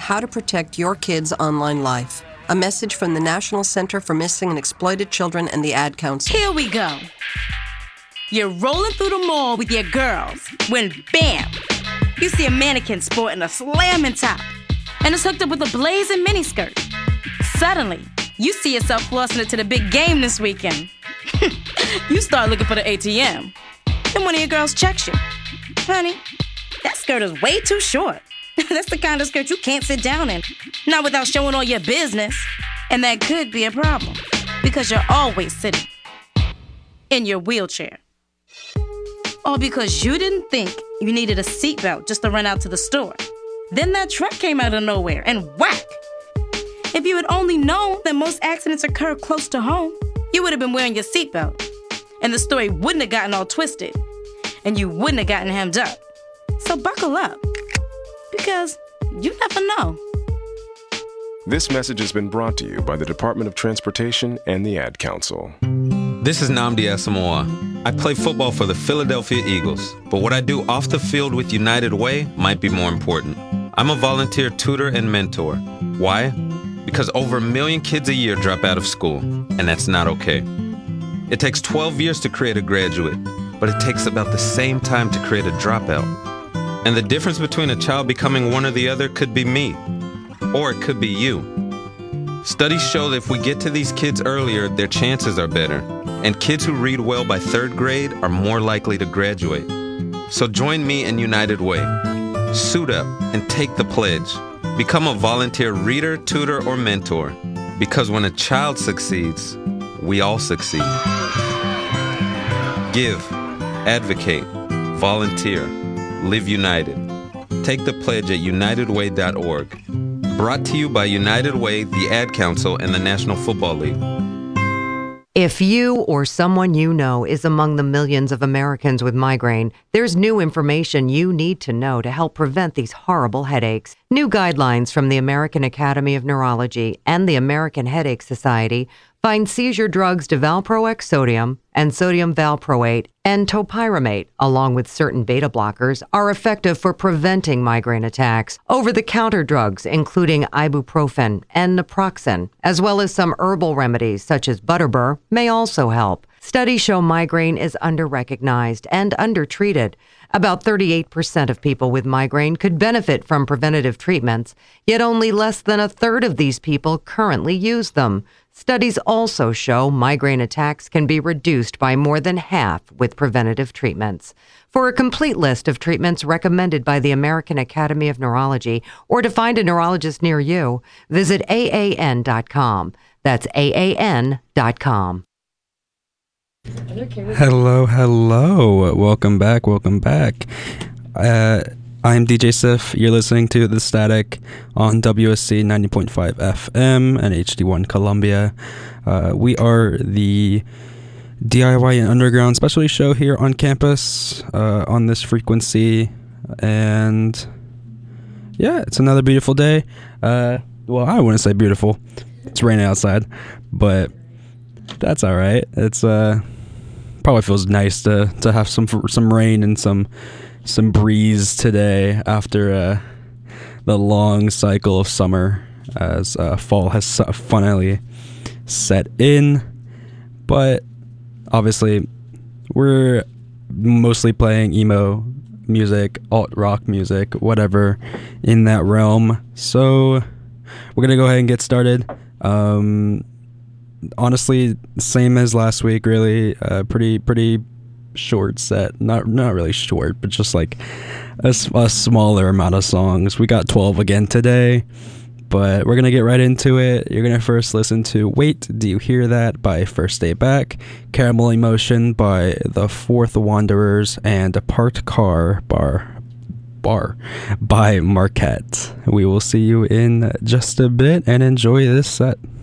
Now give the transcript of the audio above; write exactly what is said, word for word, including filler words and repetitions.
how to protect your kids' online life. A message from the National Center for Missing and Exploited Children and the Ad Council. Here we go. You're rolling through the mall with your girls when, bam, you see a mannequin sporting a slamming top and it's hooked up with a blazing miniskirt. Suddenly, you see yourself flossing it to the big game this weekend. You start looking for the A T M. Then one of your girls checks you. Honey, that skirt is way too short. That's the kind of skirt you can't sit down in, not without showing all your business. And that could be a problem, because you're always sitting in your wheelchair. Or because you didn't think you needed a seatbelt just to run out to the store. Then that truck came out of nowhere and whack! If you had only known that most accidents occur close to home, you would have been wearing your seatbelt, and the story wouldn't have gotten all twisted, and you wouldn't have gotten hemmed up. So buckle up, because you never know. This message has been brought to you by the Department of Transportation and the Ad Council. This is Nnamdi Asamoah. I play football for the Philadelphia Eagles, but what I do off the field with United Way might be more important. I'm a volunteer tutor and mentor. Why? Because over a million kids a year drop out of school, and that's not okay. It takes twelve years to create a graduate, but it takes about the same time to create a dropout. And the difference between a child becoming one or the other could be me, or it could be you. Studies show that if we get to these kids earlier, their chances are better, and kids who read well by third grade are more likely to graduate. So join me in United Way. Suit up and take the pledge. Become a volunteer reader, tutor, or mentor, because when a child succeeds, we all succeed. Give, advocate, volunteer, live united. Take the pledge at united way dot org. Brought to you by United Way, the Ad Council, and the National Football League. If you or someone you know is among the millions of Americans with migraine, there's new information you need to know to help prevent these horrible headaches. New guidelines from the American Academy of Neurology and the American Headache Society find seizure drugs Valproex sodium and sodium valproate and topiramate, along with certain beta blockers, are effective for preventing migraine attacks. Over-the-counter drugs, including ibuprofen and naproxen, as well as some herbal remedies such as butterbur, may also help. Studies show migraine is under-recognized and under-treated. About thirty-eight percent of people with migraine could benefit from preventative treatments, yet only less than a third of these people currently use them. Studies also show migraine attacks can be reduced by more than half with preventative treatments. For a complete list of treatments recommended by the American Academy of Neurology or to find a neurologist near you, visit A A N dot com. That's A A N dot com. Hello, hello. Welcome back, welcome back. Uh, I'm D J Sif. You're listening to The Static on W S C ninety point five F M and H D one Columbia. Uh, we are the D I Y and Underground specialty show here on campus uh, on this frequency. And yeah, it's another beautiful day. Uh, well, I wouldn't say beautiful. It's raining outside, but that's all right. It's uh, probably feels nice to, to have some some rain and some some breeze today after uh, the long cycle of summer, as uh, fall has finally set in. But obviously, we're mostly playing emo music, alt rock music, whatever in that realm. So we're gonna go ahead and get started. Um, honestly, same as last week, really. Uh, pretty pretty short set. Not not really short, but just like a, a smaller amount of songs. We got twelve again today, but we're gonna get right into it. You're gonna first listen to Wait, Do You Hear That by First Day Back, Caramel Emotion by The Fourth Wanderers, and a Part Car Bar Bar by Marquette. We will see you in just a bit, and enjoy this set.